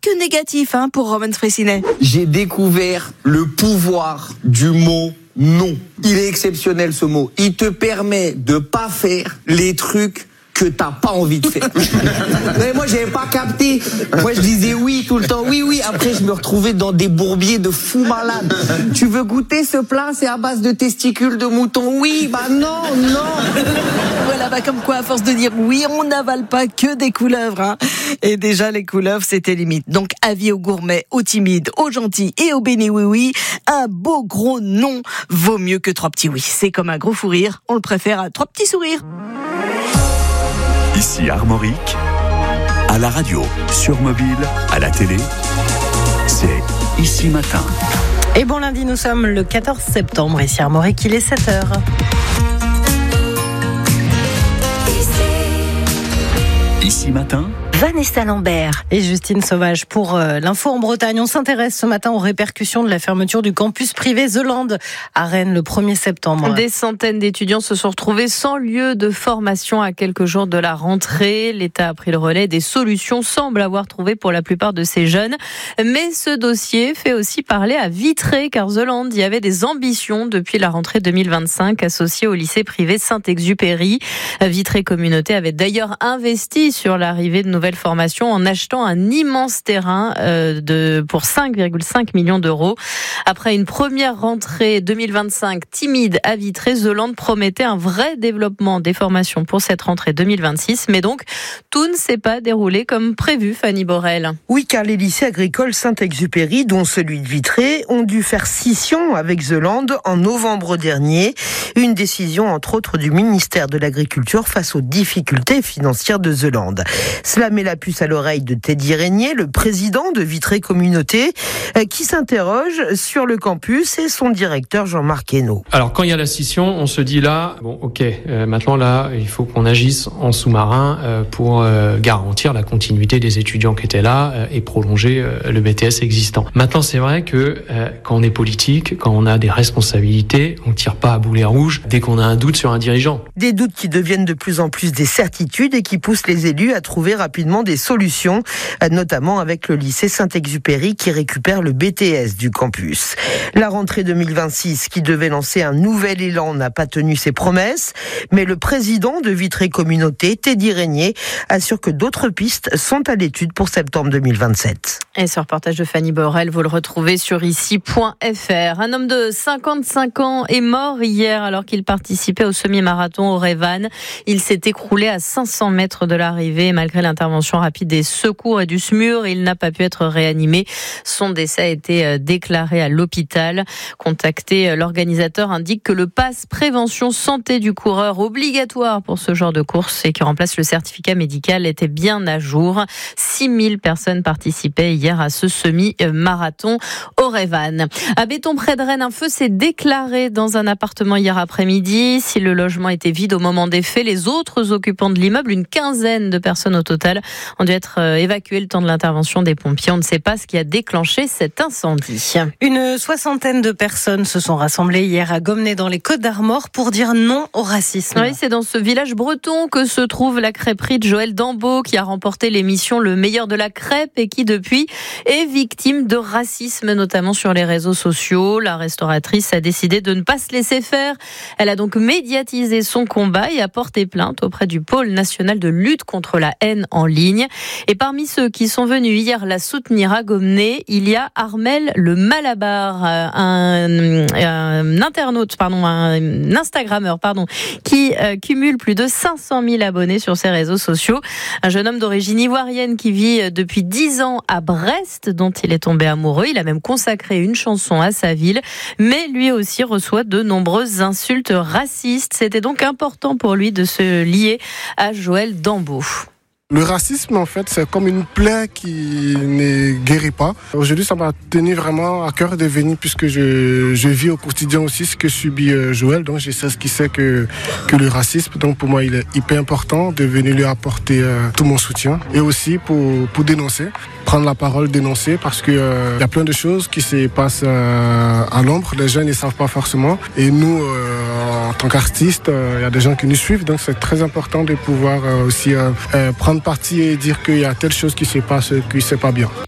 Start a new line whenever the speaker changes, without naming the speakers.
que négatif pour Roman Fressinet.
J'ai découvert le pouvoir du mot non. Il est exceptionnel ce mot. Il te permet de pas faire les trucs que t'as pas envie de faire. Mais moi, j'avais pas capté. Moi, je disais oui tout le temps. Oui. Après, je me retrouvais dans des bourbiers de fous malades. Tu veux goûter ce plat? C'est à base de testicules de mouton. Oui, non.
Voilà, comme quoi, à force de dire oui, on n'avale pas que des couleuvres. Et déjà, les couleuvres, c'était limite. Donc, avis aux gourmets, aux timides, aux gentils et aux bénis oui. Un beau gros non vaut mieux que 3 petits oui. C'est comme un gros fou rire. On le préfère à 3 petits sourires.
Ici Armorique, à la radio, sur mobile, à la télé, c'est Ici Matin.
Et bon lundi, nous sommes le 14 septembre, ici Armorique, il est 7h.
Ici Matin,
Vanessa Lambert et Justine Sauvage pour l'info en Bretagne. On s'intéresse ce matin aux répercussions de la fermeture du campus privé The Land à Rennes le 1er septembre.
Des centaines d'étudiants se sont retrouvés sans lieu de formation à quelques jours de la rentrée. L'État a pris le relais. Des solutions semblent avoir trouvé pour la plupart de ces jeunes. Mais ce dossier fait aussi parler à Vitré, car The Land y avait des ambitions depuis la rentrée 2025 associée au lycée privé Saint-Exupéry. Vitré Communauté avait d'ailleurs investi sur l'arrivée de nouvelles formations en achetant un immense terrain pour 5,5 millions d'euros. Après une première rentrée 2025 timide à Vitré, The Land promettait un vrai développement des formations pour cette rentrée 2026. Mais donc, tout ne s'est pas déroulé comme prévu, Fanny Borel.
Oui, car les lycées agricoles Saint-Exupéry, dont celui de Vitré, ont dû faire scission avec The Land en novembre dernier. Une décision, entre autres, du ministère de l'Agriculture face aux difficultés financières de The Land. Cela met la puce à l'oreille de Teddy Régnier, le président de Vitré Communauté, qui s'interroge sur le campus, et son directeur Jean-Marc Hainaut.
Alors quand il y a la scission, on se dit là, maintenant là, il faut qu'on agisse en sous-marin pour garantir la continuité des étudiants qui étaient là et prolonger le BTS existant. Maintenant, c'est vrai que quand on est politique, quand on a des responsabilités, on ne tire pas à boulet rouge dès qu'on a un doute sur un dirigeant.
Des doutes qui deviennent de plus en plus des certitudes et qui poussent les élus à trouver rapidement des solutions, notamment avec le lycée Saint-Exupéry qui récupère le BTS du campus. La rentrée 2026 qui devait lancer un nouvel élan n'a pas tenu ses promesses, mais le président de Vitré Communauté, Teddy Régnier, assure que d'autres pistes sont à l'étude pour septembre 2027.
Et ce reportage de Fanny Borel, vous le retrouvez sur ici.fr. Un homme de 55 ans est mort hier alors qu'il participait au semi-marathon au Révan. Il s'est écroulé à 500 mètres de l'arrivée. Malgré l'intervention rapide des secours et du SMUR, il n'a pas pu être réanimé. Son décès a été déclaré à l'hôpital. Contacté, l'organisateur indique que le pass prévention santé du coureur obligatoire pour ce genre de course et qui remplace le certificat médical était bien à jour. 6000 personnes participaient hier à ce semi-marathon au Révan. À Béton près de Rennes, un feu s'est déclaré dans un appartement hier après-midi. Si le logement était vide au moment des faits, les autres occupants de l'immeuble, une quinzaine de personnes au total, ont dû être évacuées le temps de l'intervention des pompiers. On ne sait pas ce qui a déclenché cet incendie.
Une soixantaine de personnes se sont rassemblées hier à Gommenay dans les Côtes-d'Armor pour dire non au racisme.
Oui, c'est dans ce village breton que se trouve la crêperie de Joël Dambeau qui a remporté l'émission Le meilleur de la crêpe et qui depuis est victime de racisme, notamment sur les réseaux sociaux. La restauratrice a décidé de ne pas se laisser faire. Elle a donc médiatisé son combat et a porté plainte auprès du pôle national de lutte contre la haine en ligne. Et parmi ceux qui sont venus hier la soutenir à Gommenay, il y a Armel le Malabar, un Instagrammeur, qui cumule plus de 500 000 abonnés sur ses réseaux sociaux. Un jeune homme d'origine ivoirienne qui vit depuis 10 ans à Brest, dont il est tombé amoureux. Il a même consacré une chanson à sa ville, mais lui aussi reçoit de nombreuses insultes racistes. C'était donc important pour lui de se lier à Joël Dambeau.
Le racisme, en fait, c'est comme une plaie qui ne guérit pas. Aujourd'hui, ça m'a tenu vraiment à cœur de venir puisque je vis au quotidien aussi ce que subit Joël. Donc, je sais ce qu'il sait que le racisme. Donc, pour moi, il est hyper important de venir lui apporter tout mon soutien. Et aussi pour dénoncer, prendre la parole, dénoncer parce que y a plein de choses qui se passent à l'ombre. Les jeunes ne savent pas forcément. Et nous, en tant qu'artistes, il y a des gens qui nous suivent. Donc, c'est très important de pouvoir aussi prendre parti et dire qu'il y a telle chose qui se passe, qui c'est pas bien.